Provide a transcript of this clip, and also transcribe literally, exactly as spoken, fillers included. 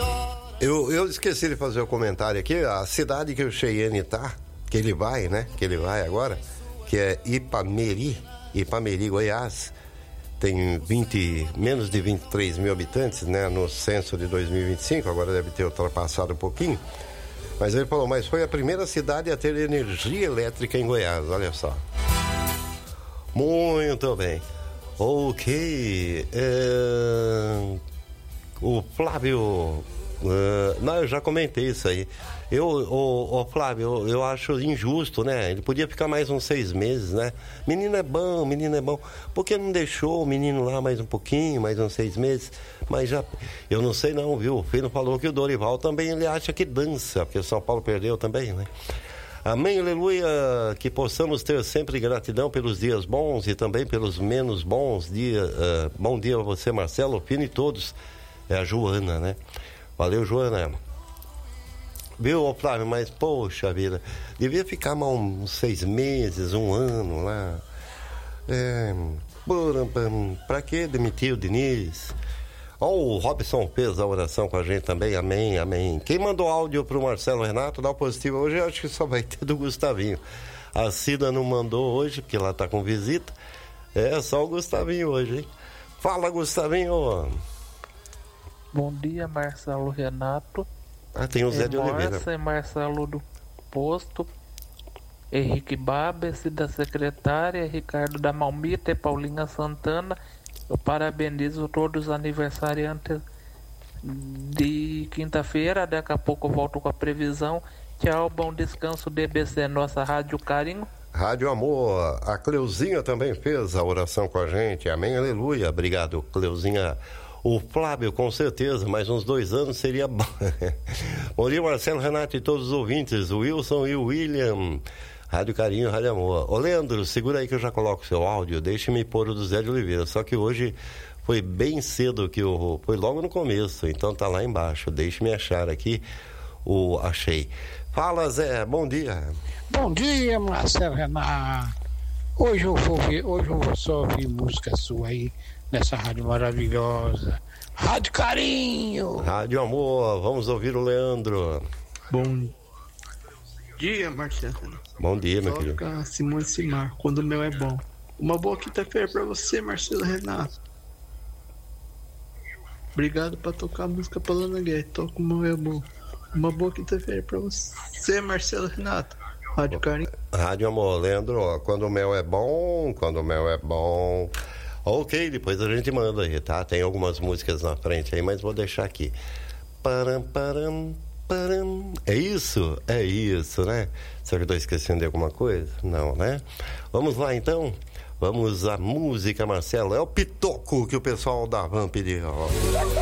Eu, eu esqueci de fazer o comentário aqui. A cidade que o Cheyenne tá, que ele vai, né? Que ele vai agora, que é Ipameri, Ipameri, Goiás. Tem vinte, menos de vinte e três mil habitantes, né? No censo de dois mil e vinte e cinco, agora deve ter ultrapassado um pouquinho. Mas ele falou, mas foi a primeira cidade a ter energia elétrica em Goiás, olha só. Muito bem. Ok. É... O Flávio... Uh, não, eu já comentei isso aí. Eu, o, o Flávio, eu, eu acho injusto, né? Ele podia ficar mais uns seis meses, né? Menino é bom, menino é bom. Por que não deixou o menino lá mais um pouquinho, mais uns seis meses? Mas já, eu não sei não, viu? O filho falou que o Dorival também, ele acha que dança, porque o São Paulo perdeu também, né? Amém, aleluia, que possamos ter sempre gratidão pelos dias bons e também pelos menos bons dias. Uh, bom dia a você, Marcelo, Fino e todos. É a Joana, né? Valeu, Joana. Viu, Flávio, mas poxa vida, devia ficar mais uns seis meses, um ano lá. É, pra que demitir o Diniz? Ó, oh, o Robson fez a oração com a gente também, amém, amém. Quem mandou áudio pro Marcelo Renato, dá o positivo hoje, eu acho que só vai ter do Gustavinho. A Cida não mandou hoje, porque ela tá com visita. É só o Gustavinho hoje, hein? Fala, Gustavinho! Bom dia, Marcelo Renato. Ah, tem o Zé de Oliveira. Morsa e Marcelo do Posto, Henrique Babes da secretária, Ricardo da Malmita e Paulinha Santana. Eu parabenizo todos os aniversariantes de quinta-feira. Daqui a pouco eu volto com a previsão. Tchau, bom descanso, D B C, nossa Rádio Carinho. Rádio Amor. A Cleuzinha também fez a oração com a gente. Amém, aleluia. Obrigado, Cleuzinha. O Flávio, com certeza, mais uns dois anos seria bom. Bom dia, Marcelo, Renato e todos os ouvintes, o Wilson e o William. Rádio Carinho, Rádio Amor. Ô, Leandro, segura aí que eu já coloco o seu áudio, deixe-me pôr o do Zé de Oliveira. Só que hoje foi bem cedo, que eu, foi logo no começo, então tá lá embaixo. Deixe-me achar aqui o achei. Fala, Zé, bom dia. Bom dia, Marcelo Renato. Hoje eu vou ver, hoje eu vou só ouvir música sua aí, nessa rádio maravilhosa. Rádio Carinho! Rádio Amor, vamos ouvir o Leandro. Bom dia, Marcelo. Bom dia, meu querido. Toca Simone Simar, quando o meu é bom. Uma boa quinta-feira pra você, Marcelo Renato. Obrigado por tocar a música Palana Gay. Toca o meu é bom. Uma boa quinta-feira pra você, Marcelo Renato. Rádio Carinho. Rádio Amor, Leandro, ó, quando o mel é bom, quando o mel é bom. Ok, depois a gente manda aí, tá? Tem algumas músicas na frente aí, mas vou deixar aqui. Param, param, param. É isso? É isso, né? Será que eu tô esquecendo de alguma coisa? Não, né? Vamos lá, então? Vamos à música, Marcelo. É o pitoco que o pessoal da Van pediu.